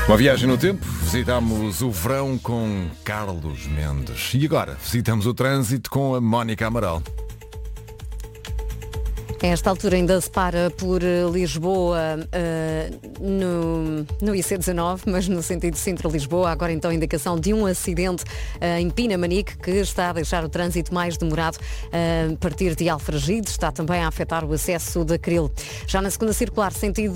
Uma viagem no tempo, visitámos o verão com Carlos Mendes. E agora, visitamos o trânsito com a Mónica Amaral. A esta altura ainda se para por Lisboa no IC19, mas no sentido Sintra-Lisboa. Agora então a indicação de um acidente em Pinamanique que está a deixar o trânsito mais demorado a partir de Alfragide. Está também a afetar o acesso da Cril. Já na segunda circular, sentido